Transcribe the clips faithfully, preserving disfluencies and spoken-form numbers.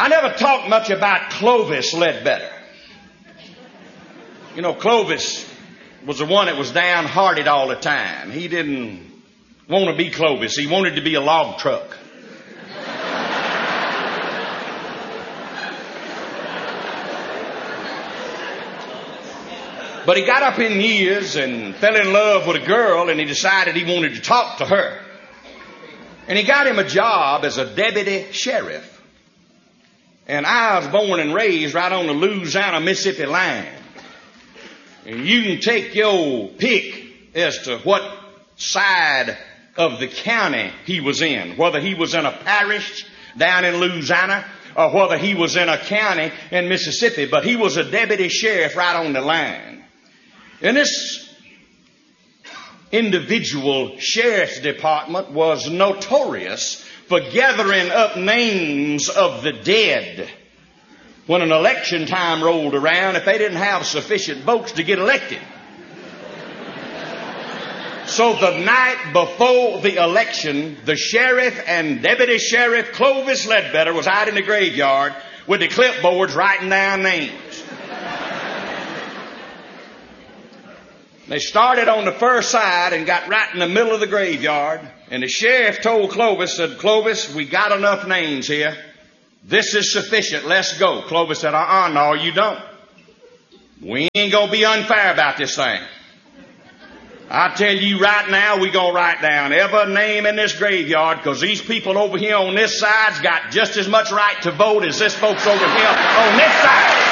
I never talked much about Clovis Ledbetter. You know, Clovis was the one that was downhearted all the time. He didn't want to be Clovis. He wanted to be a log truck. But he got up in years and fell in love with a girl, and he decided he wanted to talk to her. And he got him a job as a deputy sheriff. And I was born and raised right on the Louisiana-Mississippi line. And you can take your pick as to what side of the county he was in, whether he was in a parish down in Louisiana or whether he was in a county in Mississippi. But he was a deputy sheriff right on the line. And this individual sheriff's department was notorious for gathering up names of the dead when an election time rolled around if they didn't have sufficient votes to get elected. So the night before the election, the sheriff and deputy sheriff Clovis Ledbetter was out in the graveyard with the clipboards writing down names. They started on the first side and got right in the middle of the graveyard. And the sheriff told Clovis, said, Clovis, we got enough names here. This is sufficient. Let's go. Clovis said, uh-uh, no, you don't. We ain't going to be unfair about this thing. I tell you right now, we going to write down every name in this graveyard because these people over here on this side's got just as much right to vote as this folks over here on this side.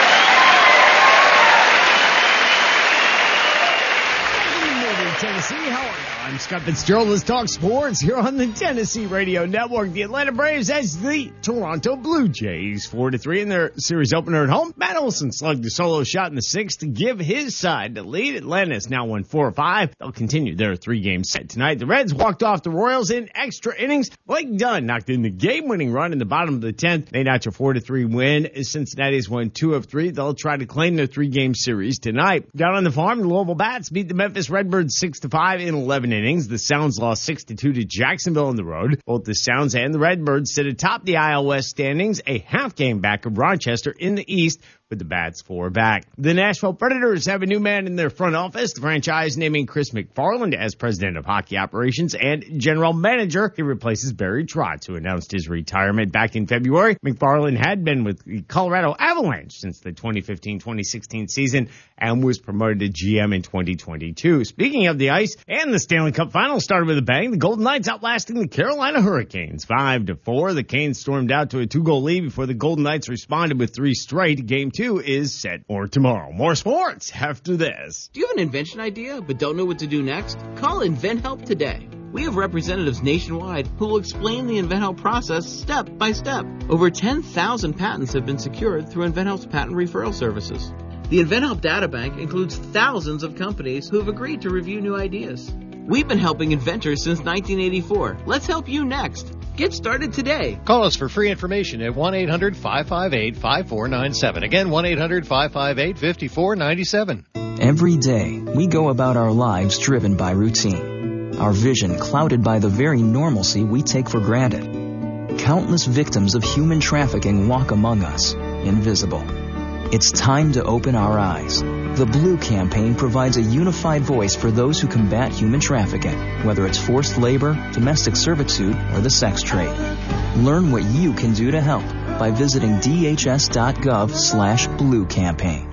Tennessee, how are you? I'm Scott Fitzgerald. Let's talk sports here on the Tennessee Radio Network. The Atlanta Braves as the Toronto Blue Jays, four to three in their series opener at home. Matt Olson slugged a solo shot in the sixth to give his side the lead. Atlanta has now won four or five. They'll continue their three-game set tonight. The Reds walked off the Royals in extra innings. Blake Dunn knocked in the game-winning run in the bottom of the tenth. They notch a four to three win. Cincinnati's won two of three. They'll try to claim their three-game series tonight. Down on the farm, the Louisville Bats beat the Memphis Redbirds six to five in eleven innings. The Sounds lost six to two to Jacksonville on the road. Both the Sounds and the Redbirds sit atop the I L West standings, a half game back of Rochester in the East, with the Bats four back. The Nashville Predators have a new man in their front office. The franchise naming Chris McFarland as president of hockey operations and general manager. He replaces Barry Trotz, who announced his retirement back in February. McFarland had been with the Colorado Avalanche since the twenty fifteen twenty sixteen season and was promoted to G M in twenty twenty-two. Speaking of the ice, and the Stanley Cup Final started with a bang. The Golden Knights outlasting the Carolina Hurricanes five to four. The Canes stormed out to a two-goal lead before the Golden Knights responded with three straight. Game two is set for tomorrow. More sports after this. Do you have an invention idea but don't know what to do next? Call InventHelp today. We have representatives nationwide who will explain the InventHelp process step by step. Over ten thousand patents have been secured through InventHelp's patent referral services. The InventHelp data bank includes thousands of companies who have agreed to review new ideas. We've been helping inventors since nineteen eighty-four. Let's help you next. Get started today. Call us for free information at one eight hundred five five eight five four nine seven. Again, one eight hundred five five eight five four nine seven. Every day, we go about our lives driven by routine. Our vision clouded by the very normalcy we take for granted. Countless victims of human trafficking walk among us, invisible. It's time to open our eyes. The Blue Campaign provides a unified voice for those who combat human trafficking, whether it's forced labor, domestic servitude, or the sex trade. Learn what you can do to help by visiting dhs.gov slash blue campaign.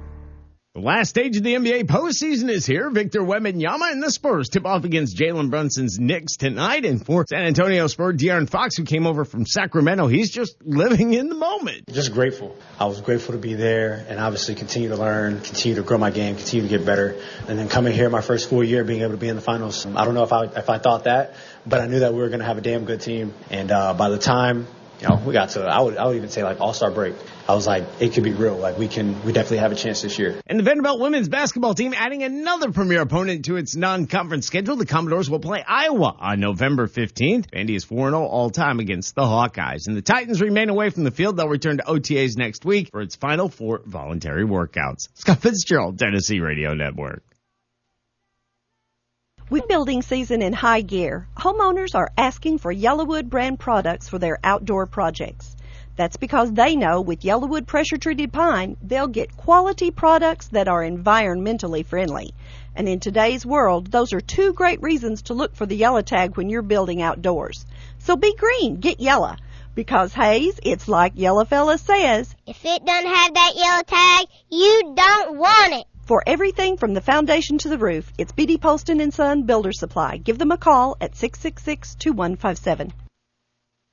The last stage of the N B A postseason is here. Victor Wembanyama and the Spurs tip off against Jalen Brunson's Knicks tonight. And for San Antonio Spurs, De'Aaron Fox, who came over from Sacramento, he's just living in the moment. Just grateful. I was grateful to be there and obviously continue to learn, continue to grow my game, continue to get better. And then coming here my first full year, being able to be in the finals. I don't know if I if I thought that, but I knew that we were going to have a damn good team. And uh, by the time you know, we got to, I would, I would even say like All-Star break. I was like, it could be real. Like we can, we definitely have a chance this year. And the Vanderbilt women's basketball team adding another premier opponent to its non-conference schedule. The Commodores will play Iowa on November fifteenth. Vandy is four and oh all-time against the Hawkeyes. And the Titans remain away from the field. They'll return to O T As next week for its final four voluntary workouts. Scott Fitzgerald, Tennessee Radio Network. With building season in high gear, homeowners are asking for Yellowwood brand products for their outdoor projects. That's because they know with Yellowwood pressure-treated pine, they'll get quality products that are environmentally friendly. And in today's world, those are two great reasons to look for the yellow tag when you're building outdoors. So be green, get yellow. Because, Hayes, it's like Yellow Fella says, if it doesn't have that yellow tag, you don't want it. For everything from the foundation to the roof, it's B D Poston and Son Builder Supply. Give them a call at six six six, two one five seven.